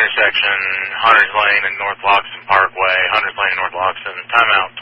intersection, Hunters Lane and North Loxton Parkway, Hunters Lane and North Loxton, timeout